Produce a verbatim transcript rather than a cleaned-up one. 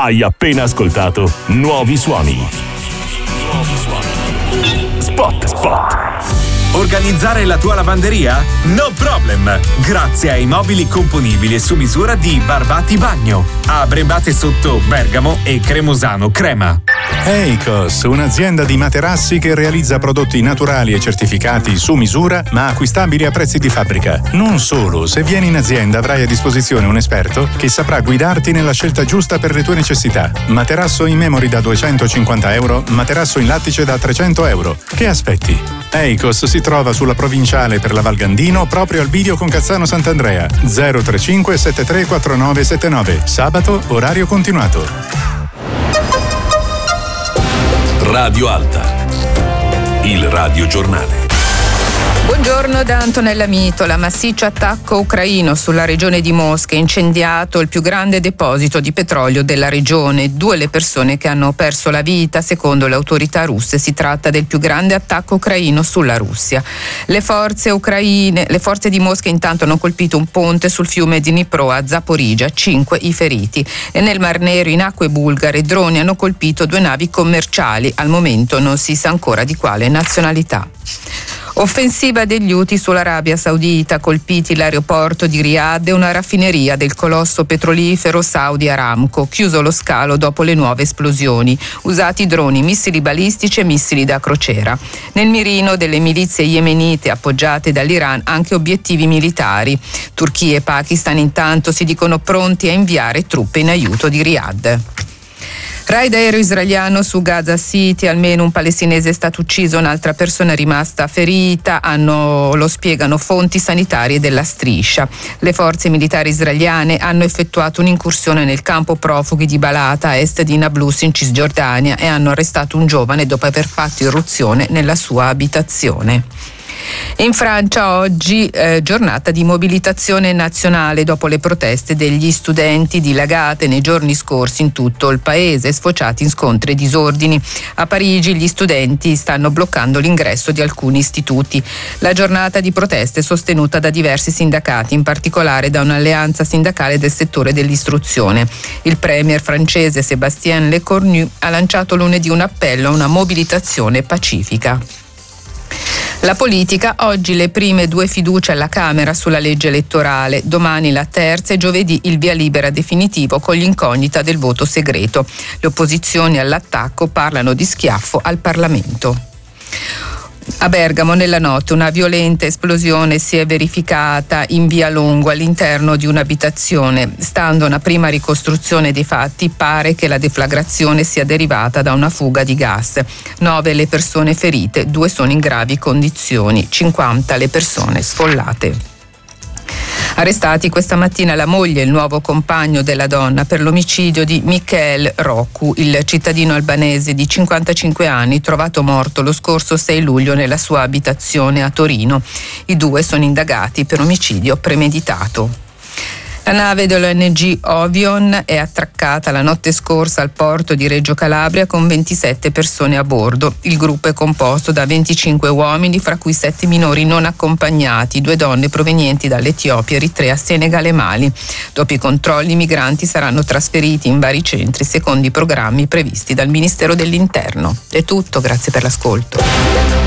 Hai appena ascoltato Nuovi Suoni. Spot, spot. Organizzare la tua lavanderia? No problem! Grazie ai mobili componibili e su misura di Barbati Bagno. A Brembate sotto Bergamo e Cremosano Crema. Eicos, un'azienda di materassi che realizza prodotti naturali e certificati su misura, ma acquistabili a prezzi di fabbrica. Non solo, se vieni in azienda avrai a disposizione un esperto che saprà guidarti nella scelta giusta per le tue necessità. Materasso in memory da duecentocinquanta euro, materasso in lattice da trecento euro. Che aspetti? Eicos si trova sulla provinciale per la Val Gandino, proprio al bivio con Cazzano Sant'Andrea. zero tre cinque sette tre quattro nove sette nove. Sabato, orario continuato. Radio Alta, il radiogiornale. Buongiorno da Antonella Mitola. Massiccio attacco ucraino sulla regione di Mosca, incendiato il più grande deposito di petrolio della regione. Due le persone che hanno perso la vita. Secondo le autorità russe si tratta del più grande attacco ucraino sulla Russia. Le forze ucraine, le forze di Mosca intanto hanno colpito un ponte sul fiume Dnipro a Zaporizhzhia, cinque i feriti. E nel Mar Nero, in acque bulgare, droni hanno colpito due navi commerciali. Al momento non si sa ancora di quale nazionalità. Offensiva degli Houthi sull'Arabia Saudita, colpiti l'aeroporto di Riyadh e una raffineria del colosso petrolifero Saudi Aramco, chiuso lo scalo dopo le nuove esplosioni, usati droni, missili balistici e missili da crociera. Nel mirino delle milizie yemenite appoggiate dall'Iran anche obiettivi militari. Turchia e Pakistan intanto si dicono pronti a inviare truppe in aiuto di Riyadh. Raid aereo israeliano su Gaza City, almeno un palestinese è stato ucciso, un'altra persona è rimasta ferita, hanno, lo spiegano fonti sanitarie della striscia. Le forze militari israeliane hanno effettuato un'incursione nel campo profughi di Balata, a est di Nablus in Cisgiordania, e hanno arrestato un giovane dopo aver fatto irruzione nella sua abitazione. In Francia oggi eh, giornata di mobilitazione nazionale dopo le proteste degli studenti dilagate nei giorni scorsi in tutto il paese, sfociati in scontri e disordini. A Parigi gli studenti stanno bloccando l'ingresso di alcuni istituti. La giornata di proteste è sostenuta da diversi sindacati, in particolare da un'alleanza sindacale del settore dell'istruzione. Il premier francese Sébastien Lecornu ha lanciato lunedì un appello a una mobilitazione pacifica. La politica, oggi le prime due fiducie alla Camera sulla legge elettorale, domani la terza e giovedì il via libera definitivo con l'incognita del voto segreto. Le opposizioni all'attacco parlano di schiaffo al Parlamento. A Bergamo nella notte una violenta esplosione si è verificata in via Longo all'interno di un'abitazione. Stando a una prima ricostruzione dei fatti, pare che la deflagrazione sia derivata da una fuga di gas. Nove le persone ferite, due sono in gravi condizioni, cinquanta le persone sfollate. Arrestati questa mattina la moglie e il nuovo compagno della donna per l'omicidio di Michael Roccu, il cittadino albanese di cinquantacinque anni trovato morto lo scorso sei luglio nella sua abitazione a Torino. I due sono indagati per omicidio premeditato. La nave dell'O N G Ovion è attraccata la notte scorsa al porto di Reggio Calabria con ventisette persone a bordo. Il gruppo è composto da venticinque uomini, fra cui sette minori non accompagnati, due donne provenienti dall'Etiopia, Eritrea, Senegal e Mali. Dopo i controlli, i migranti saranno trasferiti in vari centri secondo i programmi previsti dal Ministero dell'Interno. È tutto, grazie per l'ascolto.